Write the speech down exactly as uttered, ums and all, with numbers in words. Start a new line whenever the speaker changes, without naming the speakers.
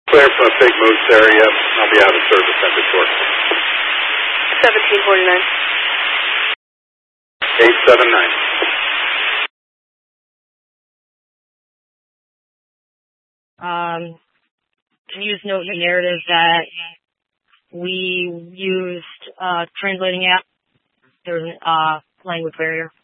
Clear from a Big Moose area. I'll be out of service at the short.
seventeen forty-nine.
eight seven nine.
Um, can you just note in the narrative that we used uh, translating app? There's a uh, language barrier.